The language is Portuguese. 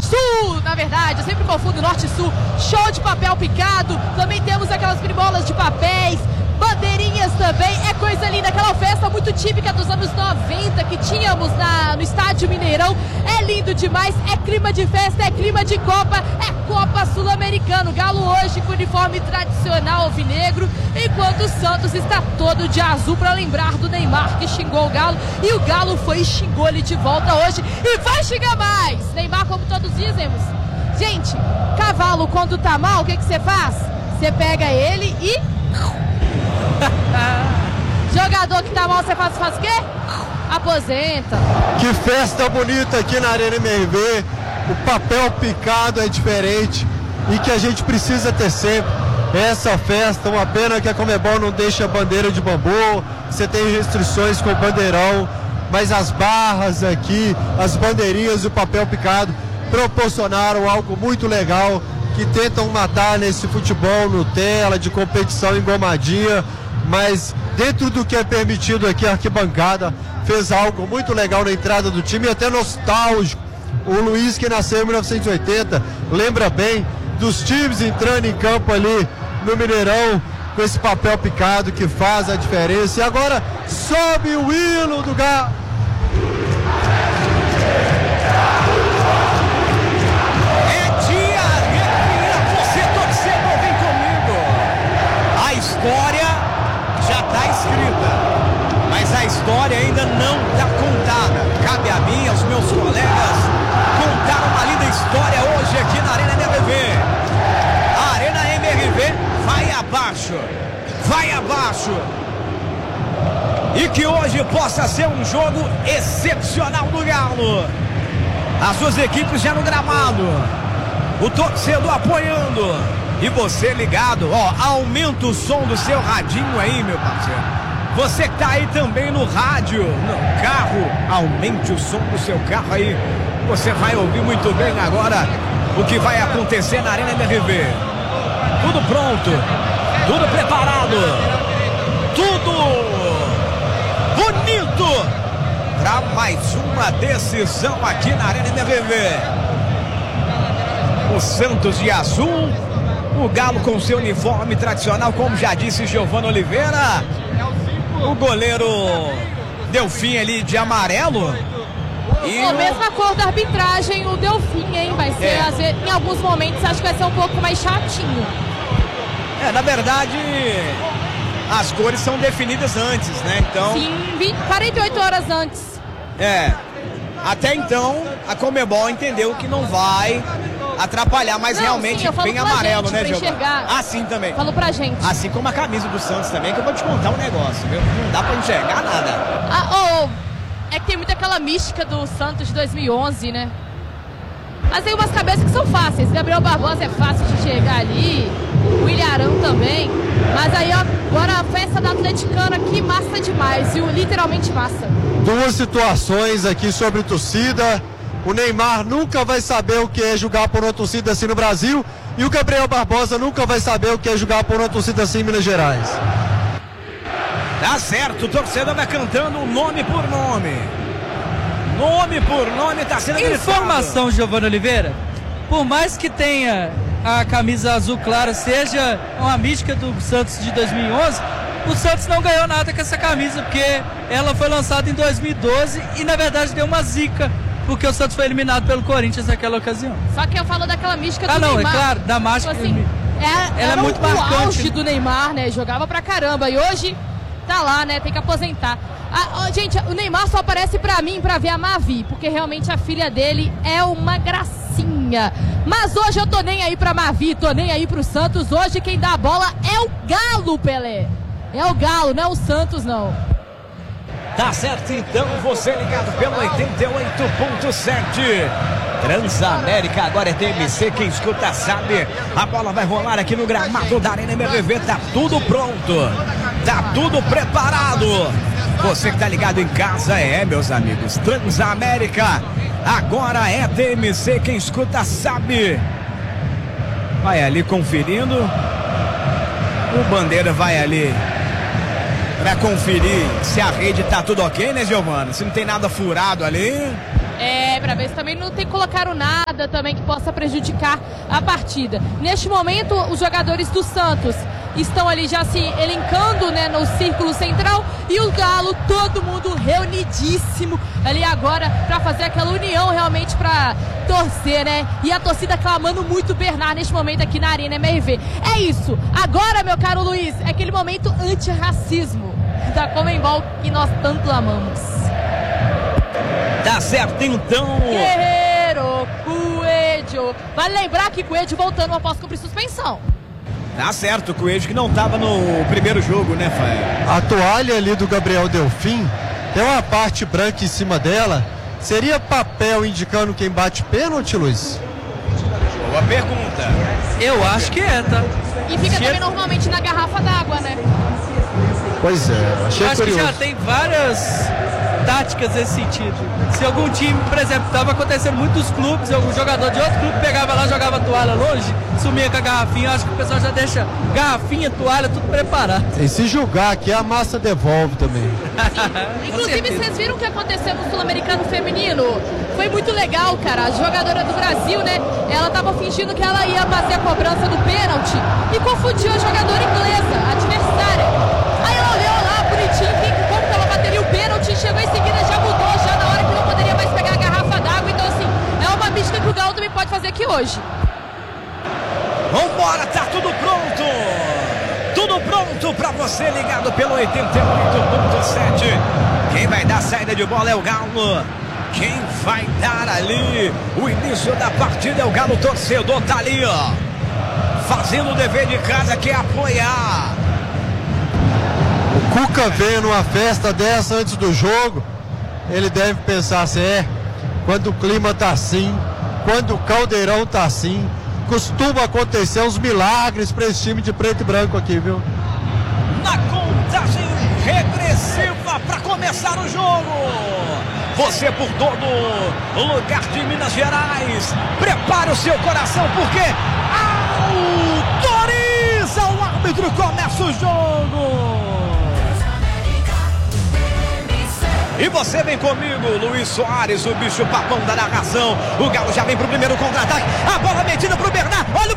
sul, na verdade, eu sempre confundo norte e sul. Show de papel picado, também temos aquelas bolas de papéis, bandeirinhas também, é coisa linda, aquela festa muito típica dos anos 90 que tínhamos no Estádio Mineirão, é lindo demais, é clima de festa, é clima de Copa, é Copa Sul-Americana, o Galo hoje com uniforme tradicional alvinegro, enquanto o Santos está todo de azul para lembrar do Neymar que xingou o Galo, e o Galo foi e xingou ele de volta hoje, e vai xingar mais, Neymar como todos dizemos. Gente, cavalo quando tá mal, o que você faz? Você pega ele e... Jogador que tá mal, você faz o quê? Aposenta. Que festa bonita aqui na Arena MRV. O papel picado é diferente e que a gente precisa ter sempre essa festa. Uma pena que a Conmebol não deixa bandeira de bambu, você tem restrições com o bandeirão, mas as barras aqui, as bandeirinhas e o papel picado proporcionaram algo muito legal que tentam matar nesse futebol Nutella, de competição engomadinha, mas dentro do que é permitido aqui, a arquibancada fez algo muito legal na entrada do time, até nostálgico. O Luiz, que nasceu em 1980, lembra bem dos times entrando em campo ali no Mineirão, com esse papel picado que faz a diferença. E agora sobe o hino do Galo. A história já está escrita, mas a história ainda não está contada. Cabe a mim, aos meus colegas, contar uma linda história hoje aqui na Arena MRV. A Arena MRV vai abaixo. E que hoje possa ser um jogo excepcional do Galo. As duas equipes já no gramado, o torcedor apoiando. E você ligado, aumenta o som do seu radinho aí, meu parceiro. Você que tá aí também no rádio, no carro, aumente o som do seu carro aí. Você vai ouvir muito bem agora o que vai acontecer na Arena MRV. Tudo pronto, tudo preparado, tudo bonito para mais uma decisão aqui na Arena MRV. O Santos de azul, o Galo com seu uniforme tradicional, como já disse Giovanni Oliveira. O goleiro Delfim ali de amarelo. E a mesma cor da arbitragem, o Delfim, hein? Vai ser, em alguns momentos, acho que vai ser um pouco mais chatinho. Na verdade, as cores são definidas antes, né? Então... Sim, 48 horas antes. Até então, a Conmebol entendeu que não vai atrapalhar, mas realmente bem amarelo, né, Giovanni? Assim também. Falou pra gente. Assim como a camisa do Santos também, que eu vou te contar um negócio, viu? Não dá pra enxergar nada. É que tem muito aquela mística do Santos de 2011, né? Mas tem umas cabeças que são fáceis. Gabriel Barbosa é fácil de chegar ali, o Ilharão também. Mas aí agora a festa da Atleticana aqui, massa demais, viu? Literalmente massa. Duas situações aqui sobre torcida. O Neymar nunca vai saber o que é jogar por uma torcida assim no Brasil, e o Gabriel Barbosa nunca vai saber o que é jogar por uma torcida assim em Minas Gerais. Tá certo, o torcedor vai cantando nome por nome. Nome por nome tá sendo gritado. Informação, Giovanni Oliveira. Por mais que tenha a camisa azul clara, seja uma mística do Santos de 2011, o Santos não ganhou nada com essa camisa, porque ela foi lançada em 2012 e na verdade deu uma zica, porque o Santos foi eliminado pelo Corinthians naquela ocasião. Só que eu falo daquela mística do Neymar. Neymar. É claro, da mágica. Tipo assim, ela é muito marcante. O auge do Neymar, né? Jogava pra caramba. E hoje tá lá, né? Tem que aposentar. Gente, o Neymar só aparece pra mim pra ver a Mavi, porque realmente a filha dele é uma gracinha. Mas hoje eu tô nem aí pra Mavi, tô nem aí pro Santos. Hoje quem dá a bola é o Galo, Pelé. É o Galo, não é o Santos, não. Tá certo, então, você ligado pelo 88.7 Transamérica, agora é TMC, quem escuta sabe. A bola vai rolar aqui no gramado da Arena MRV, tá tudo pronto, tá tudo preparado. Você que tá ligado em casa, meus amigos, Transamérica, agora é TMC, quem escuta sabe. Vai ali conferindo, o Bandeira vai ali pra conferir se a rede tá tudo ok, né, Giovana? Se não tem nada furado ali. Para ver se também não colocaram nada também que possa prejudicar a partida. Neste momento, os jogadores do Santos estão ali já se elencando, né, no círculo central, e o Galo, todo mundo reunidíssimo ali agora para fazer aquela união realmente para torcer, né? E a torcida clamando muito Bernard neste momento aqui na Arena MRV. É isso. Agora, meu caro Luiz, é aquele momento antirracismo da Conmebol que nós tanto amamos. Tá certo, então. Guerreiro, Coelho. Vale lembrar que Coelho voltando após cumprir suspensão. Tá certo, Coelho que não tava no primeiro jogo, né, Fael? A toalha ali do Gabriel Delfim tem uma parte branca em cima dela. Seria papel indicando quem bate pênalti, Luiz? Boa pergunta. Eu acho que é, tá? E fica também normalmente na garrafa d'água, né? Pois é, achei Acho curioso. que já tem várias táticas nesse sentido. Se algum time, por exemplo, estava acontecendo muitos clubes, algum jogador de outro clube pegava lá, jogava a toalha longe, sumia com a garrafinha, acho que o pessoal já deixa garrafinha, toalha, tudo preparado. E se julgar aqui, a massa devolve também. Inclusive, vocês viram o que aconteceu no Sul-Americano Feminino? Foi muito legal, cara. A jogadora do Brasil, né? Ela tava fingindo que ela ia fazer a cobrança do pênalti e confundiu a jogadora inglesa, a adversária. Aí ela olhou lá, bonitinho, como que ela bateria o pênalti, chegou em seguida, já mudou, já na hora que não poderia mais pegar a garrafa d'água. Então, assim, é uma mística que o Galo também pode fazer aqui hoje. Vambora, tá tudo pronto! Tudo pronto pra você ligado pelo 88.7. Quem vai dar saída de bola é o Galo. Quem vai dar ali o início da partida é o Galo. Torcedor tá ali, ó, fazendo o dever de casa, que é apoiar. O Cuca veio numa festa dessa antes do jogo, ele deve pensar assim, quando o clima tá assim, quando o caldeirão tá assim, costuma acontecer uns milagres para esse time de preto e branco aqui, viu? Na contagem regressiva para começar o jogo. Você por todo lugar de Minas Gerais, prepare o seu coração, porque autoriza o árbitro, começa o jogo. E você vem comigo, Luiz Soares, o bicho papão da narração. O Galo já vem pro primeiro contra-ataque. A bola metida pro Bernard. Olha